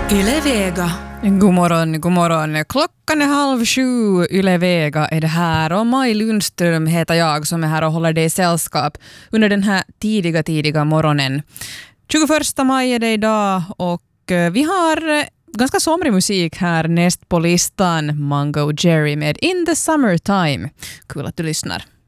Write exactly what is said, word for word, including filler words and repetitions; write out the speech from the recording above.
Yle Vega. God morgon, god morgon. Klockan är halv sju. Yle Vega är det här. Och Maj Lundström heter jag som är här och håller dig i sällskap under den här tidiga, tidiga morgonen. tjugoförsta maj är det idag och vi har ganska somrig musik här näst på listan. Mango Jerry med In the Summertime. Kul att du lyssnar.